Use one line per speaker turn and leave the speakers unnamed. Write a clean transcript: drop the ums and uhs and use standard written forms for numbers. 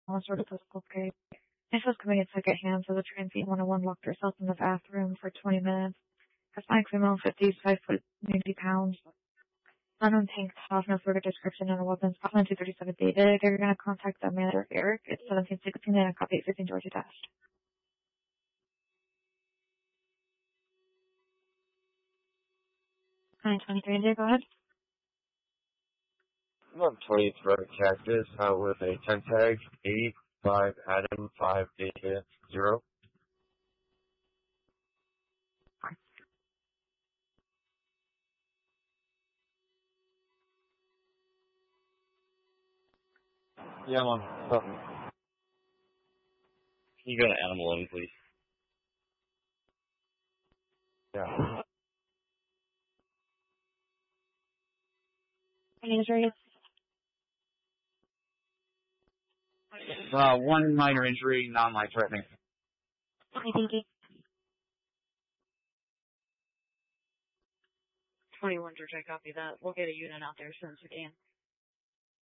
all sort of physical care. This was coming at secondhand, so the transient 101 locked herself in the bathroom for 20 minutes. Has my criminal 50s, 5 foot, 90 pounds. Unknown tank top, no further description on a weapon. Scotland 237 David. They're going to contact the manager, Eric. It's 1716 and a copy 15 Georgia Dash. 923, go ahead.
123 Cactus, with a 10 tag, 85 Adam, 5 David, 0. Yeah, I'm on something.
Can you go to Adam alone, please?
Yeah.
Any injuries?
One minor injury, non-life-threatening.
Okay, thank you.
21 George, I copy that. We'll get a unit out there as soon as we can.